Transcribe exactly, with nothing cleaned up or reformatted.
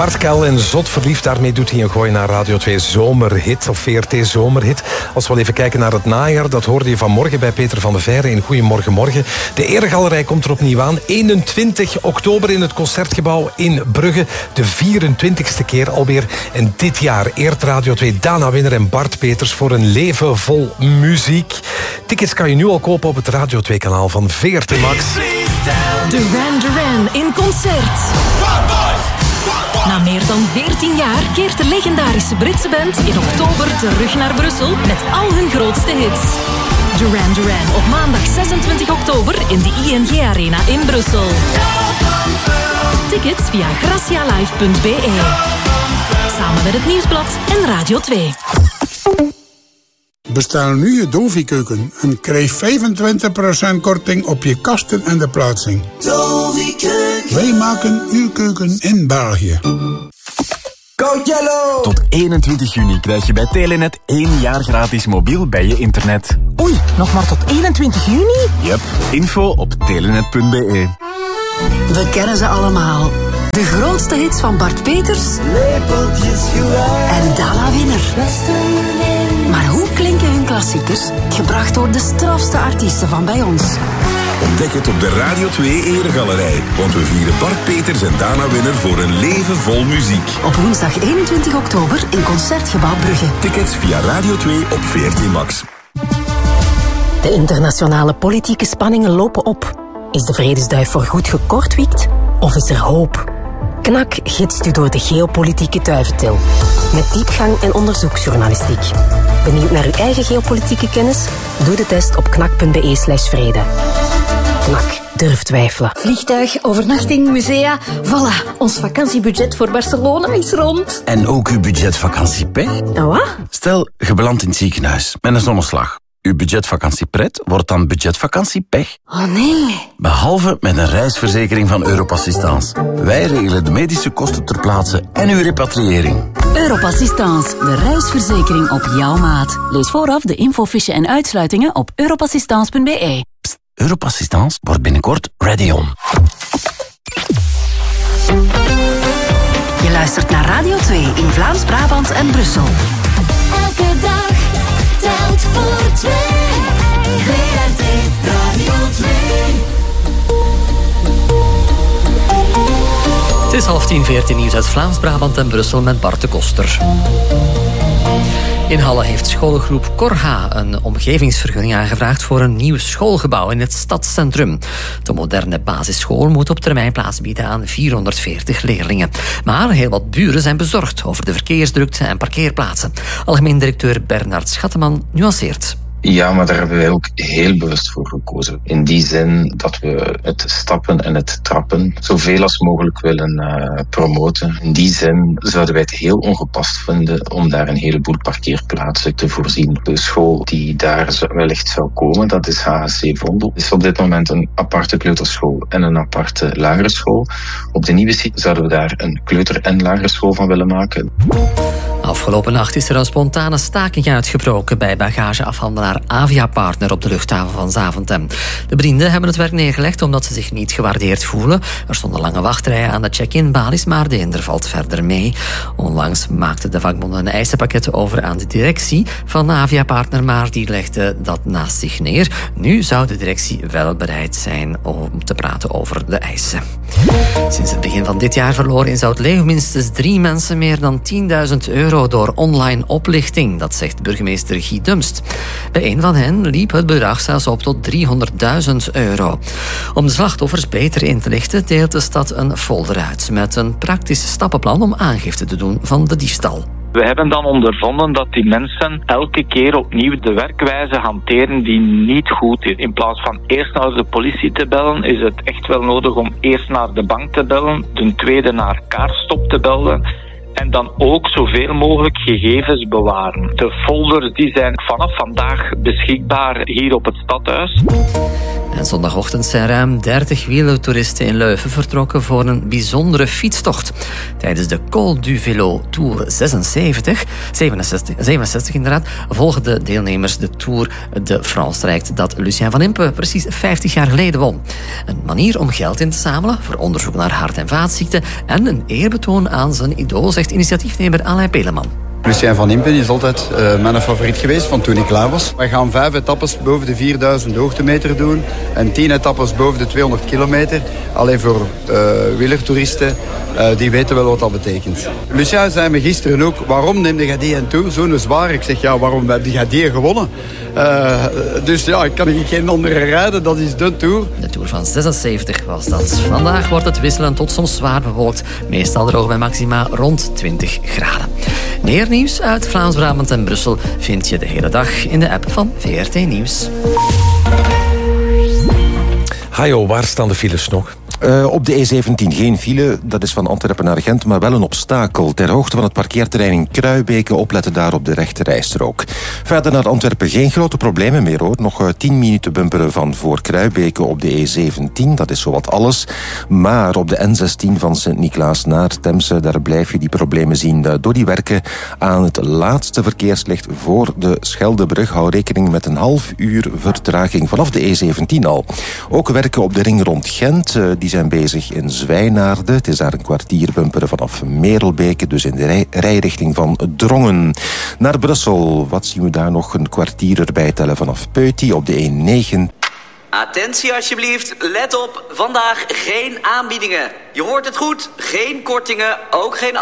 Bart Kuil en Zot Verliefd. Daarmee doet hij een gooi naar Radio twee Zomerhit, of V R T Zomerhit. Als we wel even kijken naar het najaar, dat hoorde je vanmorgen bij Peter van de Veire in Goeiemorgen Morgen. De Eregalerij komt er opnieuw aan. eenentwintig oktober in het Concertgebouw in Brugge. De vierentwintigste keer alweer. En dit jaar eert Radio twee Dana Winner en Bart Peters voor een leven vol muziek. Tickets kan je nu al kopen op het Radio twee kanaal van V R T Max. Duran Duran in concert. Na meer dan veertien jaar keert de legendarische Britse band in oktober terug naar Brussel met al hun grootste hits. Duran Duran op maandag zesentwintig oktober in de I N G Arena in Brussel. Tickets via gracialive punt b e. Samen met het Nieuwsblad en Radio twee. Bestel nu je Dovi-keuken en krijg vijfentwintig procent korting op je kasten en de plaatsing. Dovi-keuken. Wij maken uw keuken in België. Tot eenentwintig juni krijg je bij Telenet één jaar gratis mobiel bij je internet. Oei, nog maar tot eenentwintig juni? Yep, info op telenet punt b e. We kennen ze allemaal. De grootste hits van Bart Peters en Dana Winner. Maar hoe klinken hun klassiekers, gebracht door de strafste artiesten van bij ons? Ontdek het op de Radio twee Eregalerij, want we vieren Bart Peters en Dana Winner voor een leven vol muziek. Op woensdag eenentwintig oktober in Concertgebouw Brugge. Tickets via Radio twee op V R T Max. De internationale politieke spanningen lopen op. Is de vredesduif voorgoed gekortwiekt of is er hoop? Knak gidst u door de geopolitieke duiventil. Met diepgang en onderzoeksjournalistiek. Benieuwd naar uw eigen geopolitieke kennis? Doe de test op knak punt b e slash vrede. Knak, durf twijfelen. Vliegtuig, overnachting, musea. Voilà, ons vakantiebudget voor Barcelona is rond. En ook uw budgetvakanciepech? Oh, wat? Stel, je belandt in het ziekenhuis met een zonneslag. Uw budgetvakantiepret wordt dan budgetvakantiepech. Oh nee. Behalve met een reisverzekering van Europassistance. Wij regelen de medische kosten ter plaatse en uw repatriëring. Europassistance, de reisverzekering op jouw maat. Lees vooraf de infofiche en uitsluitingen op europassistance punt b e. Pst, Europassistance wordt binnenkort ready on. Je luistert naar Radio twee in Vlaams-Brabant en Brussel. Elke dag telt voor twee. V R T Radio twee. Het is half tien, veertien nieuws uit Vlaams-Brabant en Brussel met Bart de Koster. In Halle heeft schoolgroep Corha een omgevingsvergunning aangevraagd voor een nieuw schoolgebouw in het stadscentrum. De moderne basisschool moet op termijn plaats bieden aan vierhonderdveertig leerlingen. Maar heel wat buren zijn bezorgd over de verkeersdrukte en parkeerplaatsen. Algemeen directeur Bernard Schatteman nuanceert. Ja, maar daar hebben wij ook heel bewust voor gekozen. In die zin dat we het stappen en het trappen zoveel als mogelijk willen uh, promoten. In die zin zouden wij het heel ongepast vinden om daar een heleboel parkeerplaatsen te voorzien. De school die daar wellicht zou komen, dat is H H C Vondel. Het is op dit moment een aparte kleuterschool en een aparte lagere school. Op de nieuwe site zouden we daar een kleuter- en lagere school van willen maken. Afgelopen nacht is er een spontane staking uitgebroken bij bagageafhandelaar Aviapartner op de luchthaven van Zaventem. De vrienden hebben het werk neergelegd omdat ze zich niet gewaardeerd voelen. Er stonden lange wachtrijen aan de check-in balies, maar de hinder valt verder mee. Onlangs maakten de vakbonden een eisenpakket over aan de directie van Aviapartner, maar die legde dat naast zich neer. Nu zou de directie wel bereid zijn om te praten over de eisen. Sinds het begin van dit jaar verloren in Zoutleeuw minstens drie mensen meer dan tienduizend euro door online oplichting. Dat zegt burgemeester Guy Dumst. Bij een van hen liep het bedrag zelfs op tot driehonderdduizend euro. Om de slachtoffers beter in te lichten deelt de stad een folder uit met een praktisch stappenplan om aangifte te doen van de diefstal. We hebben dan ondervonden dat die mensen elke keer opnieuw de werkwijze hanteren die niet goed is. In plaats van eerst naar de politie te bellen, is het echt wel nodig om eerst naar de bank te bellen, ten tweede naar Kaarstop te bellen en dan ook zoveel mogelijk gegevens bewaren. De folders die zijn vanaf vandaag beschikbaar hier op het stadhuis. En zondagochtend zijn ruim dertig wielertoeristen in Leuven vertrokken voor een bijzondere fietstocht. Tijdens de Col du Vélo Tour zesenzeventig, zevenenzestig, zevenenzestig inderdaad, volgen de deelnemers de Tour de France-traject dat Lucien van Impe precies vijftig jaar geleden won. Een manier om geld in te zamelen voor onderzoek naar hart- en vaatziekten en een eerbetoon aan zijn idool, zegt initiatiefnemer Alain Peleman. Lucien van Impe is altijd uh, mijn favoriet geweest van toen ik klaar was. Wij gaan vijf etappes boven de vierduizend hoogtemeter doen en tien etappes boven de tweehonderd kilometer. Alleen voor uh, wielertoeristen, uh, die weten wel wat dat betekent. Lucien zei me gisteren ook, waarom neemde jij die en toe zo'n zwaar? Ik zeg, ja, waarom heb jij die gewonnen? Uh, dus ja, ik kan ik geen andere rijden, dat is de Tour. De Tour van zesenzeventig was dat. Vandaag wordt het wisselend tot soms zwaar bewolkt. Meestal droog bij maxima rond twintig graden. Meer nieuws uit Vlaams-Brabant en Brussel vind je de hele dag in de app van V R T Nieuws. Hajo, waar staan de files nog? Uh, op de E zeventien geen file, dat is van Antwerpen naar Gent, maar wel een obstakel. Ter hoogte van het parkeerterrein in Kruibeke, opletten daar op de rechte rijstrook. Verder naar Antwerpen geen grote problemen meer hoor. Nog uh, tien minuten bumperen van voor Kruibeke op de E zeventien, dat is zowat alles. Maar op de N zestien van Sint-Niklaas naar Temse, daar blijf je die problemen zien. Uh, door die werken aan het laatste verkeerslicht voor de Scheldebrug. Hou rekening met een half uur vertraging vanaf de E zeventien al. Ook werken op de ring rond Gent, uh, die zijn bezig in Zwijnaarden. Het is daar een kwartier bumperen vanaf Merelbeke, dus in de rij- rijrichting van Drongen. Naar Brussel, wat zien we daar nog? Een kwartier erbij tellen vanaf Peuty op de E negen. Attentie alsjeblieft, let op, vandaag geen aanbiedingen. Je hoort het goed, geen kortingen, ook geen